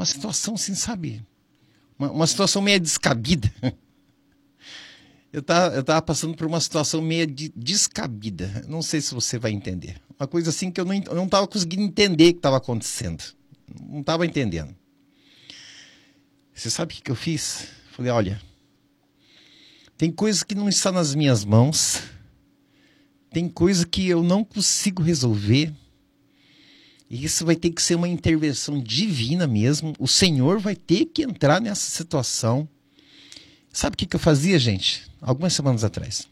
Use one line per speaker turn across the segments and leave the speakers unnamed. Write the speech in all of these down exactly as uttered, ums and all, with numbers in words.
uma situação assim, sabe? Uma, uma situação meio descabida. Eu tava, eu tava passando por uma situação meio de descabida. Não sei se você vai entender. Uma coisa assim que eu não, eu não tava conseguindo entender o que estava acontecendo. Não estava entendendo. Você sabe o que, que eu fiz? Falei, olha, tem coisa que não está nas minhas mãos. Tem coisa que eu não consigo resolver. E isso vai ter que ser uma intervenção divina mesmo. O Senhor vai ter que entrar nessa situação. Sabe o que, que eu fazia, gente? Algumas semanas atrás.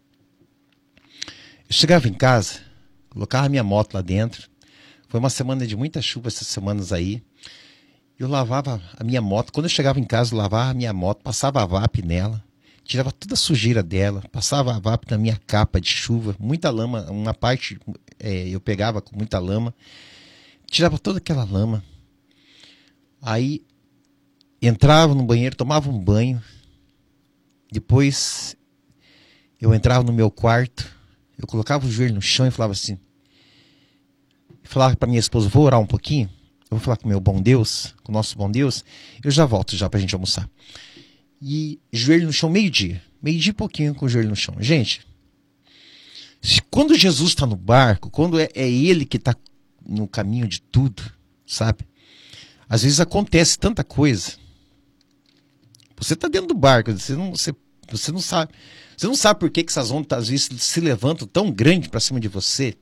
Eu chegava em casa, colocava minha moto lá dentro. Foi uma semana de muita chuva essas semanas aí. Eu lavava a minha moto. Quando eu chegava em casa, eu lavava a minha moto, passava a V A P nela, tirava toda a sujeira dela, passava a V A P na minha capa de chuva, muita lama, uma parte é, eu pegava com muita lama, tirava toda aquela lama. Aí entrava no banheiro, tomava um banho. Depois eu entrava no meu quarto, eu colocava o joelho no chão e falava assim, falava para minha esposa, vou orar um pouquinho, eu vou falar com o meu bom Deus, com o nosso bom Deus, eu já volto já pra gente almoçar. E joelho no chão, meio-dia, meio-dia e pouquinho com o joelho no chão. Gente, se, quando Jesus está no barco, quando é, é ele que está no caminho de tudo, sabe? Às vezes acontece tanta coisa. Você está dentro do barco, você não, você, você não sabe. Você não sabe por que, que essas ondas às vezes se levantam tão grande para cima de você.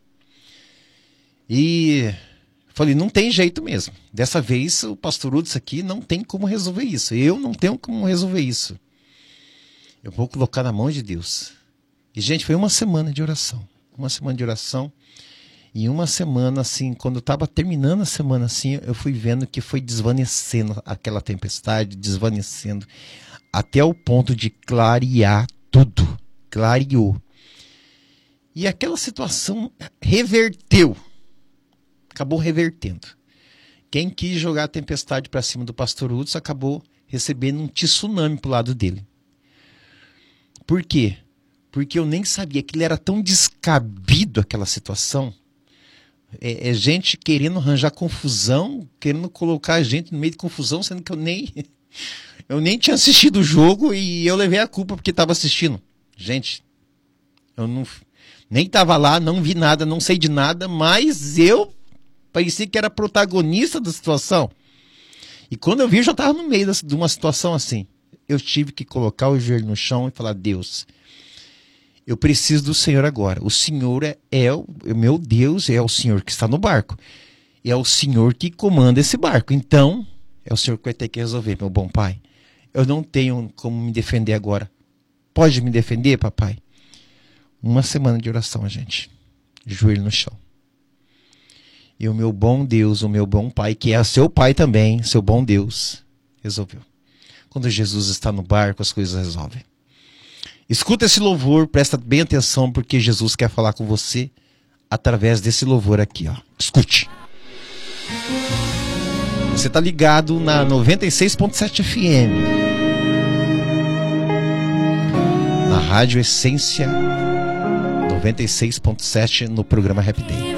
E falei, não tem jeito mesmo. Dessa vez o pastor Hudson aqui não tem como resolver isso. Eu não tenho como resolver isso. Eu vou colocar na mão de Deus. E, gente, foi uma semana de oração. Uma semana de oração. E uma semana, assim, quando eu estava terminando a semana, assim, eu fui vendo que foi desvanecendo aquela tempestade, desvanecendo, até o ponto de clarear tudo. Clareou. E aquela situação reverteu. Acabou revertendo. Quem quis jogar a tempestade para cima do pastor Hudson acabou recebendo um tsunami pro lado dele. Por quê? Porque eu nem sabia que ele era tão descabido aquela situação. É, é gente querendo arranjar confusão, querendo colocar a gente no meio de confusão, sendo que eu nem, eu nem tinha assistido o jogo e eu levei a culpa porque estava assistindo. Gente, eu não, nem estava lá, não vi nada, não sei de nada, mas eu parecia que era protagonista da situação. E quando eu vi, eu já estava no meio de uma situação assim. Eu tive que colocar o joelho no chão e falar, Deus, eu preciso do Senhor agora. O Senhor é, é o meu Deus, é o Senhor que está no barco. É o Senhor que comanda esse barco. Então, é o Senhor que vai ter que resolver, meu bom pai. Eu não tenho como me defender agora. Pode me defender, papai? Uma semana de oração, gente. Joelho no chão. E o meu bom Deus, o meu bom pai, que é seu pai também, seu bom Deus, resolveu. Quando Jesus está no barco, as coisas resolvem. Escuta esse louvor, presta bem atenção, porque Jesus quer falar com você através desse louvor aqui, ó. Escute. Você está ligado na noventa e seis ponto sete F M. Na Rádio Essência noventa e seis ponto sete, no programa Rap Day.